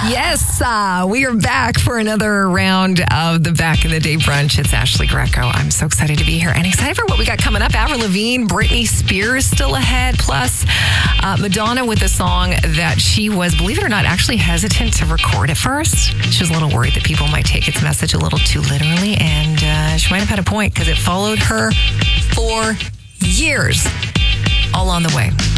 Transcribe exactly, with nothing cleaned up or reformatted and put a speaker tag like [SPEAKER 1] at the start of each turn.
[SPEAKER 1] Yes, uh, we are back for another round of the Back in the Day brunch. It's Ashley Greco. I'm so excited to be here and excited for what we got coming up. Avril Lavigne, Britney Spears still ahead, plus uh, Madonna with a song that she was, believe it or not, actually hesitant to record at first. She was a little worried that people might take its message a little too literally, and uh, she might have had a point because it followed her for years. All on the way.